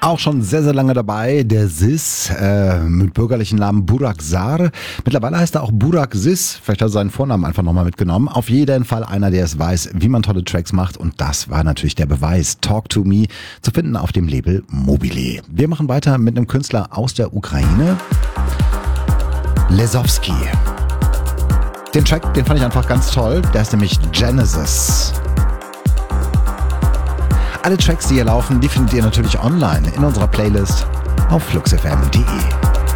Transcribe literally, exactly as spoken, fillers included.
Auch schon sehr, sehr lange dabei, der Sis äh, mit bürgerlichen Namen Burak Sar. Mittlerweile heißt er auch Burak Sis. Vielleicht hat er seinen Vornamen einfach nochmal mitgenommen. Auf jeden Fall einer, der es weiß, wie man tolle Tracks macht. Und das war natürlich der Beweis. Talk to Me zu finden auf dem Label Mobile. Wir machen weiter mit einem Künstler aus der Ukraine. Lesowski. Den Track, den fand ich einfach ganz toll. Der ist nämlich Genesis. Alle Tracks, die hier laufen, die findet ihr natürlich online in unserer Playlist auf fluxfm punkt de.